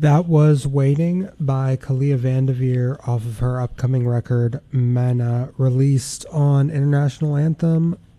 That was Waiting by Kalia Vandeveer off of her upcoming record, Mana, released on International Anthem